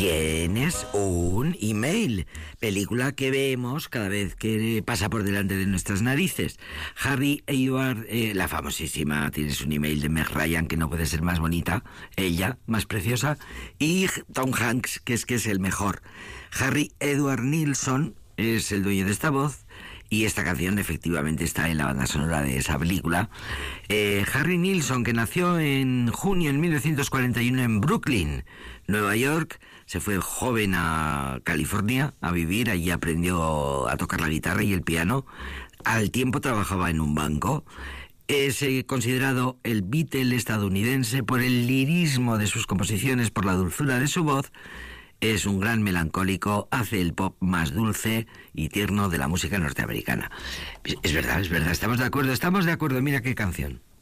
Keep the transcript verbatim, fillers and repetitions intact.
Tienes un email, película que vemos cada vez que pasa por delante de nuestras narices. Harry Edward, eh, la famosísima, tienes un email de Meg Ryan, que no puede ser más bonita, ella, más preciosa, y Tom Hanks, que es que es el mejor. Harry Edward Nilsson es el dueño de esta voz, y esta canción efectivamente está en la banda sonora de esa película. Eh, Harry Nilsson, que nació en junio de mil novecientos cuarenta y uno en Brooklyn, Nueva York, se fue joven a California a vivir, allí aprendió a tocar la guitarra y el piano. Al tiempo trabajaba en un banco. Es eh, considerado el Beatle estadounidense por el lirismo de sus composiciones, por la dulzura de su voz. Es un gran melancólico, hace el pop más dulce y tierno de la música norteamericana. Es verdad, es verdad, estamos de acuerdo, estamos de acuerdo, mira qué canción.